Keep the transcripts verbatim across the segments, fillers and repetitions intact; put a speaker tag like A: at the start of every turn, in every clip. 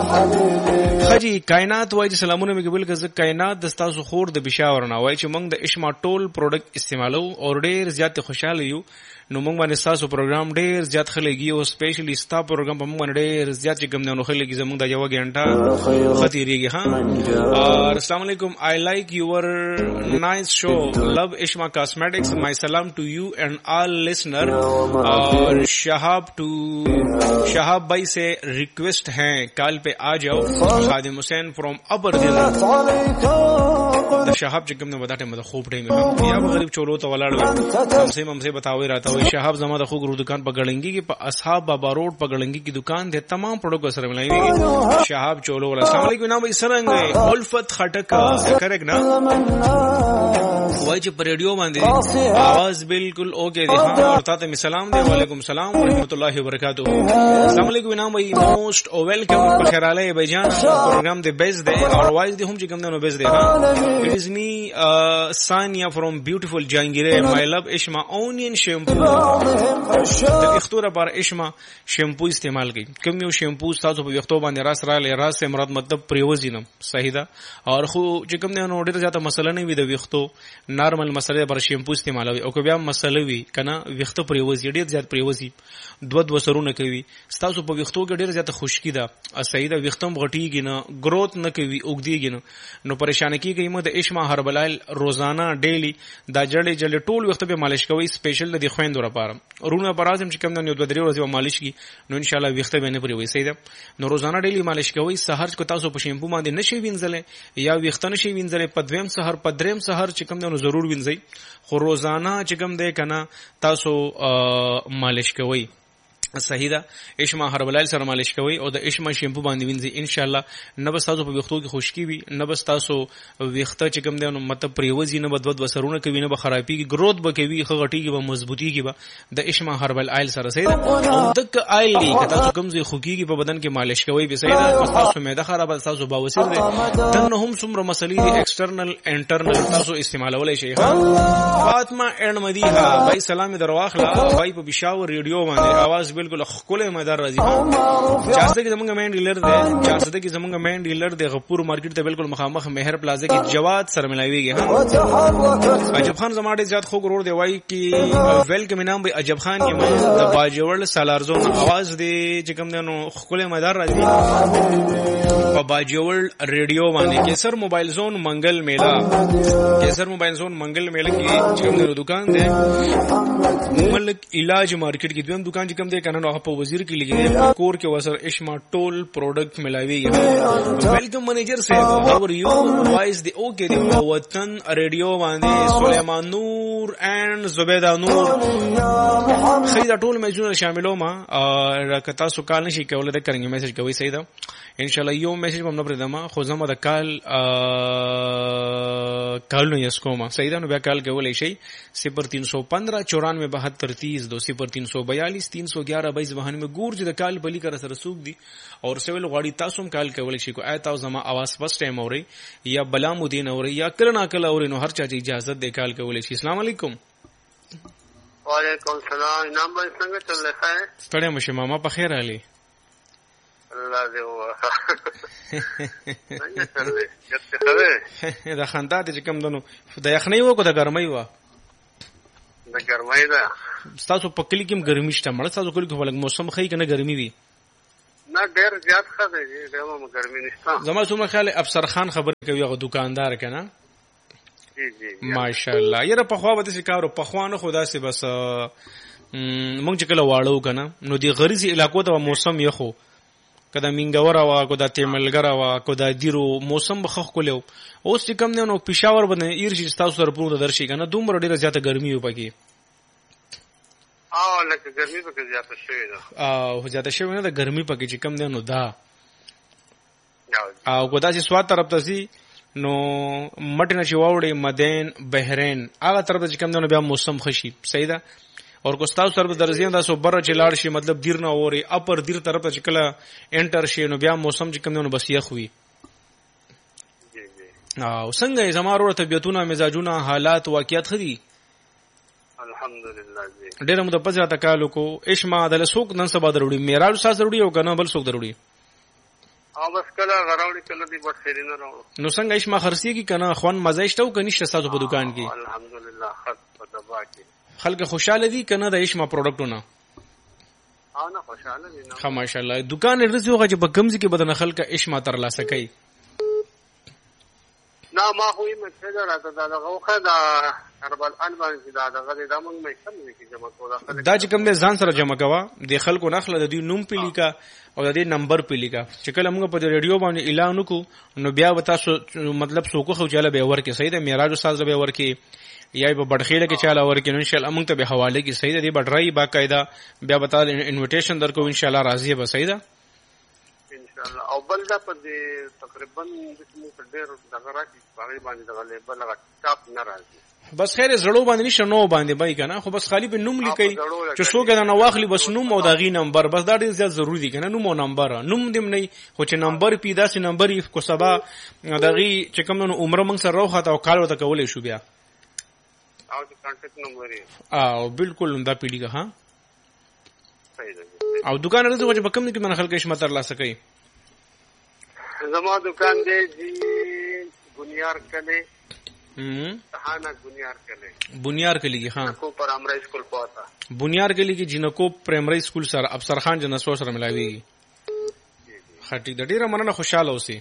A: خجی کائنات وای چې سلامونه مې قبول کړه. کائنات د تاسو خور د بشاور نه وای چې موږ د اشما ټول پروډکټ استعمالو او ډېر زیات خوشاله یو. نو موږ باندې تاسو پروګرام ډېر زیات خلګي او سپیشلی ستا پروګرام په موږ باندې ډېر زیات چې کوم نه خلګي زموږ د یو غنټه خطرېږي. ها السلام علیکم. I like your nice show. Love Ishma Cosmetics. My salam to you and all listener. और शहाब टू शहाब भाई से रिक्वेस्ट है कल पे आ जाओ. खादिम हुसैन फ्रॉम अपर दिल शहाब چې کوم نه وداټه مده خوب ټیم یا غریب چولو ته ولاړ همسه همسه بتاوي راته وي. شهاب زما د خوګرو دکان په ګړنګي کې په اصحاب بابا روډ په ګړنګي کې دکان ده تمام پروډکټ سره ملایوي. شهاب چولو ولا السلام علیکم. نام یې سرنګ الفت خټک کریک نه وای چې په ریډیو باندې आवाज بالکل اوکے دی. ها ورته ته سلام دی. وعلیکم السلام ورحمت الله وبرکاتہ. السلام علیکم. نام یې موست ویلکم په خیراله بجان پروګرام دی بیس دی او وایز دی هم چې کوم نه بیس دی. It is me uh, Sania from beautiful Jangire. My love Ishma onion shampoo. د وختو لپاره اشما شیمپو استعمال کړئ. کوم یو شیمپو تاسو په وختو باندې راس را لې راس مراد مطلب پریوزینم صحیح ده. او خو چې کوم نه نو ډیره زیاته مسله نه وي د وختو نارمل مسله پر شیمپو استعمالوي او که بیا مسله وي کنه وختو پریوزي ډیر زیات پریوزي دو دو سرونه کوي تاسو په وختو کې ډیر زیاته خشکی ده صحیح ده. وختم غټیږي نه گروث نه کوي اوګدیږي نه نو پریشان کیږي. مو د اشما هربل آیل روزانه ډیلی دا جړې جړې ټول وخت به مالش کوي سپیشل د خويندو لپاره. رونه برازم چې کوم نه یو درې ورځې مالش کی نو ان شاء الله وخت به نه پرې وي صحیح ده. نو روزانه ډیلی مالش کوي. سحر کو تاسو په شیمپو باندې نشي وینځل یا وخت نشي وینځل په دویم سحر په دریم سحر چې کوم نه ضرور وینځي خو روزانه چې کوم ده کنه تاسو مالش کوي صحیح ده. اشما هربلال سره مالش کوي او د اشما شیمپو باندې وینځي ان شاء الله نه بس تاسو په وختو کې خشکی وي نه بس تاسو وخته چې کوم دی نو مطلب پریوزي نه بدود وسرونه کوي نه به خرابيږي گروث به کوي خو غټيږي به مضبوطيږي به د اشما هربل آیل سره صحیح ده. او دک آیل دی که تاسو کوم ځای خوګيږي په بدن کې مالش کوي به صحیح ده. تاسو معده خراب تاسو باوسیر دي دنه هم څومره مسلې دي ایکسټرنل انټرنل تاسو استعمالولای شي. فاطمه احمدیه بھائی سلام درواخلا بھائی په بشاور ریډیو باندې आवाज بالکل خپل مدار راځي. چارسده کې زمونږ مین ډیلر دی چارسده کې زمونږ مین ډیلر دی غپور مارکیټ ته بالکل مخامخ مهر پلازا کې جواد سره ملایويږي. عجب خان زما ډیر زیات خو ګرور دی وای کی ویلکم نام به عجب خان کې د باجوړ سالارزو आवाज دی چې کوم نو خپل مدار راځي په باجوړ ریډیو باندې. کیسر موبایل زون منګل میلا کیسر موبایل زون منګل میلا کې چې کوم نو دکان دی ملک علاج مارکیټ کې دویم دکان چې کوم دی کنه نو په وزیر کې لګي کور کې وسر اشما ټول پروډکټ ملاويږي. ویلکم منیجر صاحب هاو ار یو وایز دی اوکے دی وطن ریډیو باندې سلیمان نور اینڈ زبیدہ نور خیر ټول میجونه شاملو ما کتا سو کال نشي کولای د کرنګ میسج کوي صحیح ده ان شاء الله. یو میسج هم نه پردم خو زما د کال کال نو یس کوما صحیح ده. نو بیا کال کولای شي صفر تین سو پندرہ چورانوے بہتر تیس دو صفر تین سو بیالیس تین سو گیارہ بائیس بہان میں گور چې د کال بلی کر سره سوق دي اور سویل غواړي تاسو هم کال کولای شي. کو آیت زما आवाज فرست ټایم اوري یا بلا مدین اوري یا کرنا کله اوري نو هر چا چې اجازه د کال کولای شي. السلام علیکم.
B: وعلیکم السلام. نام به څنګه چل رہا ہے؟
A: ستړی مشه ماما په خیر علي.
B: الله دې وه څنګه چل رہا ہے؟ څه خبره
A: دا خندا دې کوم دنو د یخنۍ وو کو د ګرمۍ وو؟
B: د ګرمۍ ده.
A: تاسو په کلی کې ګرمي شته مړ تاسو کلی کې ولګ موسم خې کنه ګرمي وي
B: نه ډېر زیات ښه دی دغه ګرمي نشته.
A: زما څومره خیال افسر خان خبر کوي هغه دکاندار کنه
B: جی جی
A: ماشاءالله. یره په خوا به څه کارو په خوا نه خدا سي بس مونږ چې کله واړو کنه نو دی غریزي علاقو ته موسم یخو کدا منګورا وا کو دا تیملګرا وا کو دا دیرو موسم بخخ کولیو اوس چې کم نه نو پېښور باندې ایرشي تاسو سره پروت درشي کنه دومره ډیره زیاته ګرمي و پکې
B: او لکه ګرمي پکې زیاته شوې ده
A: او زیاته شوې نه ده ګرمي پکې چې کم نه نو دا او کو دا چې سواد طرف ته سي نو مټنه چې واوړې مدین بحرین هغه طرف ته چې کم نه بیا موسم خشي صحیح ده. اور کو تاسو سره درځي دا سو بره چې لاړ شي مطلب دیر نه اوري اپر دیر طرف ته چې کله انټر شي نو بیا موسم چې کم نه بس یخ وي. او څنګه زمارو طبيعتونه مزاجونه حالات واقعیت خدي
B: الحمدلله جی
A: ډېر مو د پځه تا کالو کو اشما د لسوک نن سبا دروړي میرال ساز دروړي او کنه بل سوک دروړي
B: او بس کله غراوړي کله دې بس سرینه راوړو.
A: نو څنګه ایش ما خرسي کی کنه خوان مزه شته او کنيشته تاسو په دکان کې؟
B: الحمدلله خط په دبا کې
A: خلک خوشاله دي کنه د ایش ما پروډکټونه؟
B: ها نه خوشاله دي نه.
A: ها ماشاءالله. دکان ارزي هغه چې په کمزې کې بدن خلک ایش ما تر لاسه کوي.
B: نه ما خو یې مسله راته دا دغه خو دا هربل ان باندې دا دغه د موږ مې سم نه کې جمع کوله.
A: دا چې کوم دې ځان سره جمع کوا د خلکو نخله د دې نوم په لیکا او د دې نمبر په لیکا چې کله موږ په ریډیو باندې اعلان وکړو نو بیا وتا مطلب سوکو خو چاله به ورکه صحیح ده معراج استاد به ورکه یا په بډخېله کې چاله ورکه ان شاء الله موږ ته به حواله کې صحیح ده دې بډرای باقاعده بیا وتا انویټیشن درکو ان شاء الله راضی به صحیح ده
B: ان شاء الله. او بل دا په تقریبا د موږ ډېر دغه راځي باغې باندې دغه لیبل هغه ټاپ نه راځي.
A: بس خیر زړو باندې نشه نو باندې بای کنه خو بس خالی په نوم لیکي چې څوک نه واخلي بس نوم او دغه نمبر بس دا ډیر زیات ضروری دي کنه نوم او نمبر نوم دیم نه خو چې نمبر پیدا سي نمبر یې کو سبا دغه چې کوم نو عمر موږ سره راوخته او کال وته کولې شو بیا
B: او د کانټیکټ نمبر یې
A: او بالکل دا پیډیګه ها
B: صحیح ده.
A: او دکان راځي چې بکم کې من خلک شمه تر لاسه کوي.
B: زما دکان دی جی بنیار کله
A: هم
B: تهانا بنیار کله
A: بنیار کلی کی ها
B: کو پرایمری اسکول پوتا
A: بنیار کلی کی جنکو پرایمری اسکول سره افسر خان جنسو سره ملاویږي. خټی د ډیره مننه خوشاله اوسئ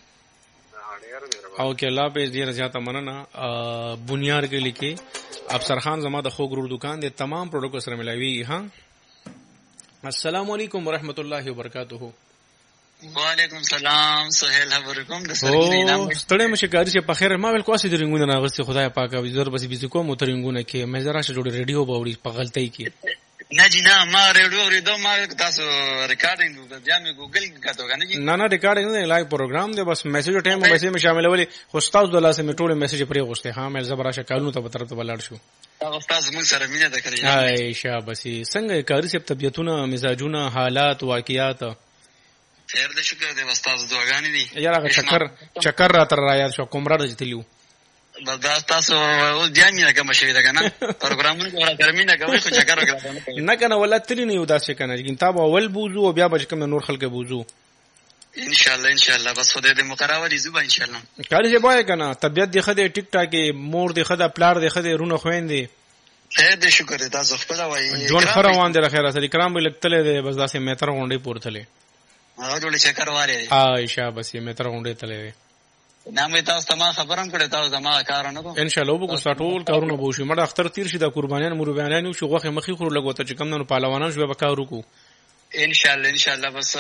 A: او کې الله په ډیره زیاته مننه. بنیار کلی کی افسر خان زما د خو ګرو دکان د تمام پروډکټ سره ملاویږي. ها السلام علیکم ورحمت الله وبرکاتہ.
C: وعلیکم السلام سہیل خبرکم د
A: سرګینې نام ستړی مشه کاری چې په خیر ما ول کواسي درنګونه راغستي خدای پاک او زر بس بيزو کوم ترنګونه کې مې زرا شه جوړ ریډیو باوري په غلطۍ کې
C: نه جی نه ما ریډیو ریډو ما تاسو ریکارډینګ بیا مې ګوګل کاته کنه جی
A: نه نه ریکارډینګ نه لایو پروګرام دی بس میسج ټایم میسج میں شامل ولې خو استاد د لاسه می ټول میسج پرې غوسته ها مې زبر راشه کالو ته تر ته بلړ شو
C: استاد موږ سره مینه ده کړی.
A: عائشہ بس څنګه کاری سپ طبيعتونه مزاجونه حالات واقعیات
C: خیر د شکر د استاد دعاګانې دي
A: یاره چکر چکر را تر را یاد شو کومره دجتلیو
C: دا تاسو او ځانیا کوم شي دا کنه پروګرامونه کوله ترمینه کوي خو چکر وکړه
A: نه کنه ولاتلی نه یو داسې کنه چې کتاب اول بوزو او بیا بچ کوم نور خلک بوزو
C: ان شاء الله ان شاء الله بس خدای دې مقرره زوبا ان شاء الله
A: کله چې وای کنه طبيعت دی خدای ټیک ټاک مور دی خدای پلار دی خدای رونه خويندې
C: خیر دې شکر دې تاسو خپل وای
A: جون خروان دې خیر سره کرام به لکتل دې بس داسې میتر غونډې پورتلې
C: هغه ډول چکر واره
A: عائشہ بس یې میتر غونډې تلې
C: نامه تاسو ته ما خبرم کړه تاسو زما کار نه کوم
A: ان شاء الله وګورئ ټول کارونه به شي مړه اختر تیر شي د قربانیان مربیانانو شو غوخه مخې خور لګوته چې کم نن پهلوانان شو به کار وکړو
C: ان شاء الله ان شاء الله بس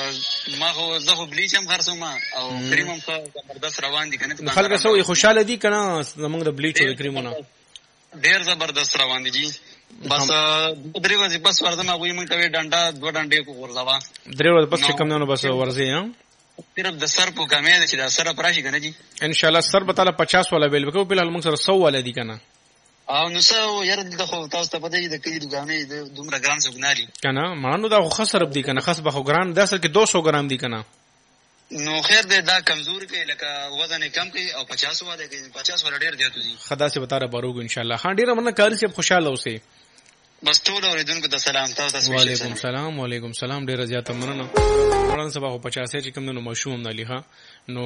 C: ما خو زه بلیچم خرڅوم او کریمم خو زبردست روان دي کنه
A: خلک سوې خوشاله دي کنه زمونږ د بلیچ او کریمونه
C: ډیر زبردست روان دي جی بس درې ورځې پس ورته ما وایي مونږ ته ډنډا دوه ډنډې کو ورځوا
A: درې ورځې پس کم نه بس ورځي ها
C: صرف د سر په کمې ده چې د سر پراشي کنه جی
A: ان شاء الله سر به تعالی پچاس والا بیل وکړو بل موږ سره سو والا دي کنه
C: او نو سو یاره د خو تاسو ته پته دي د کلی دکانې د دومره ګران سګنالي
A: کنه مانو دا خو خسر دي کنه خاص به خو ګران د اصل کې دو سو ګرام دي کنه
C: نو خیر دې دا کمزور کې لکه وزن کم کې او پچاس والا کې پچاس والا ډیر دی دي
A: خدا سے بتا رہا باروګ ان شاء الله خان ډیر مننه کاری سے خوشاله اوسئ
C: بس ټول اوریدونکو ته سلام تاسو ته
A: وعلیکم السلام وعلیکم السلام ډیر زیاته مننه ورن سبا خو پچاس چې کوم نو مشوم نه لیها نو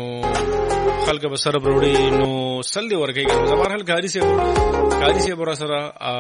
A: خلک به سره بروړي نو سل دی ورګي زبر هل کاری سے کاری سے برا سره